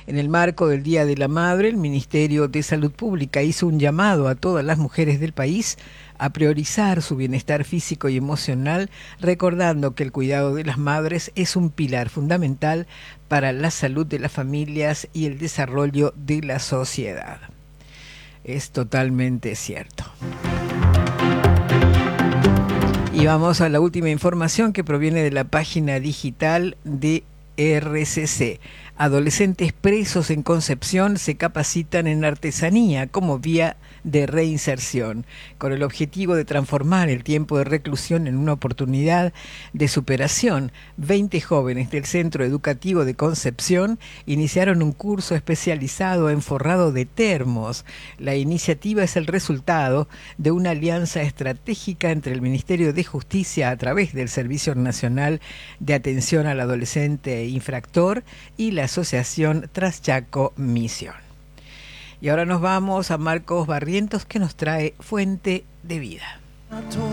En el marco del Día de la Madre, el Ministerio de Salud Pública hizo un llamado a todas las mujeres del país a priorizar su bienestar físico y emocional, recordando que el cuidado de las madres es un pilar fundamental para la salud de las familias y el desarrollo de la sociedad. Es totalmente cierto. Y vamos a la última información que proviene de la página digital de RCC. Adolescentes presos en Concepción se capacitan en artesanía como vía de reinserción, con el objetivo de transformar el tiempo de reclusión en una oportunidad de superación. 20 jóvenes del Centro Educativo de Concepción iniciaron un curso especializado en forrado de termos. La iniciativa es el resultado de una alianza estratégica entre el Ministerio de Justicia a través del Servicio Nacional de Atención al Adolescente Infractor y la Asociación Traschaco Misión. Y ahora nos vamos a Marcos Barrientos, que nos trae Fuente de Vida.